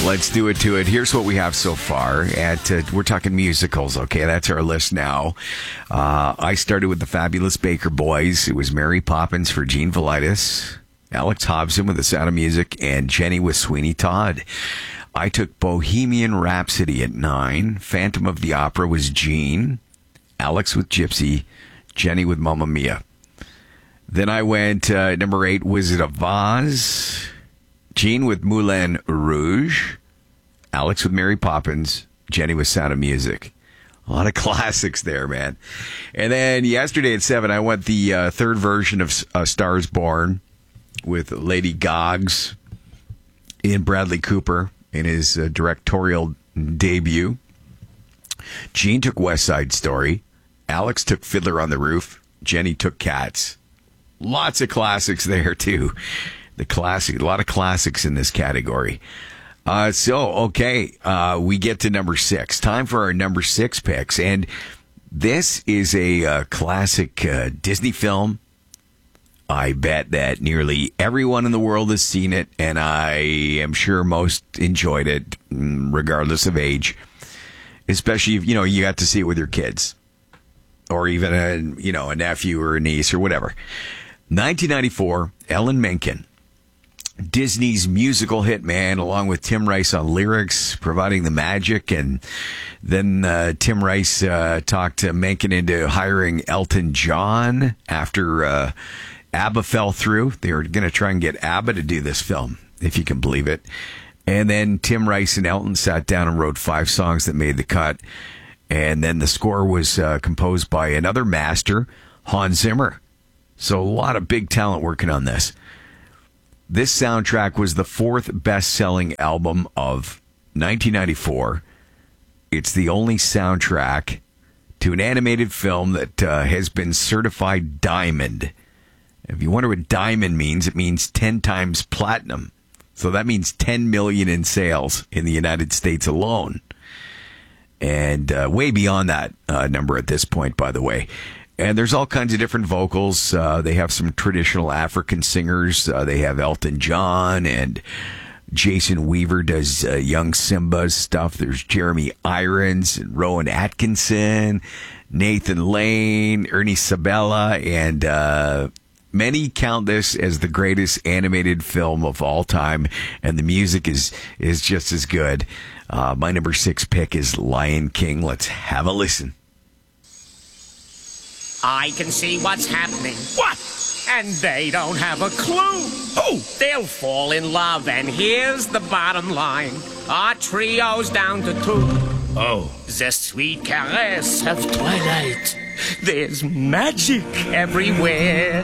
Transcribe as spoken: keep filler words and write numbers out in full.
Let's do it to it. Here's what we have so far. At uh, we're talking musicals, okay? That's our list now. Uh, I started with the Fabulous Baker Boys. It was Mary Poppins for Gene Velitis, Alex Hobson with The Sound of Music, and Jenny with Sweeney Todd. I took Bohemian Rhapsody at nine. Phantom of the Opera was Gene. Alex with Gypsy. Jenny with Mamma Mia. Then I went uh, number eight, Wizard of Oz. Gene with Moulin Rouge. Alex with Mary Poppins. Jenny with Sound of Music. A lot of classics there, man. And then yesterday at seven, I went the uh, third version of uh, Stars Born with Lady Goggs and Bradley Cooper in his uh, directorial debut. Gene took West Side Story. Alex took Fiddler on the Roof. Jenny took Cats. Lots of classics there, too. The classic, a lot of classics in this category. Uh, so, okay, uh, we get to number six. Time for our number six picks. And this is a uh, classic uh, Disney film. I bet that nearly everyone in the world has seen it, and I am sure most enjoyed it, regardless of age. Especially if, you know, you got to see it with your kids. Or even a, you know, a nephew or a niece or whatever. nineteen ninety-four, Ellen Menken. Disney's musical hit, man, along with Tim Rice on lyrics, providing the magic. And then uh, Tim Rice uh, talked uh, Menken into hiring Elton John after uh, ABBA fell through. They were going to try and get ABBA to do this film, if you can believe it. And then Tim Rice and Elton sat down and wrote five songs that made the cut. And then the score was uh, composed by another master, Hans Zimmer. So a lot of big talent working on this. This soundtrack was the fourth best-selling album of nineteen ninety-four. It's the only soundtrack to an animated film that uh, has been certified diamond. If you wonder what diamond means, it means ten times platinum. So that means ten million in sales in the United States alone. And uh, way beyond that uh, number at this point, by the way. And there's all kinds of different vocals. Uh, they have some traditional African singers. Uh, they have Elton John, and Jason Weaver does uh, young Simba's stuff. There's Jeremy Irons and Rowan Atkinson, Nathan Lane, Ernie Sabella, and uh, many count this as the greatest animated film of all time. And the music is, is just as good. Uh, my number six pick is Lion King. Let's have a listen. I can see what's happening. What? And they don't have a clue. Oh! They'll fall in love, and here's the bottom line. Our trio's down to two. Oh. The sweet caress of twilight. There's magic everywhere.